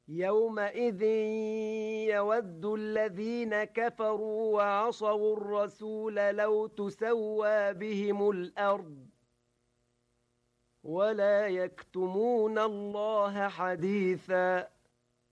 يومئذ يود الذين كفروا وعصوا الرسول لو تسوى بهم الأرض ولا يكتمون الله حديثا.